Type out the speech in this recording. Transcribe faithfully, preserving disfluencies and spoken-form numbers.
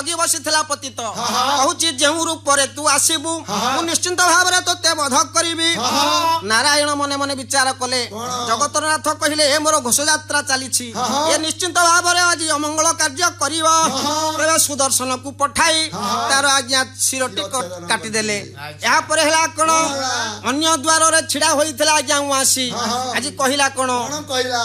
जगी बसीला पतित कहूची जेउ रूपरे तू आसीबू मु निश्चिंत भाव तोते बध करी नारायण मने मने विचार कले जगतनाथ कहले ए मोर घोष यात्रा चली ए निश्चिंत भाव आज अमंगल कार्य कर सुदर्शन को पठाई तार आज्ञा शिरटी काटिदेले यापर है कौन अन्य द्वार छिड़ा होता आज्ञा आसी आज कहला कौन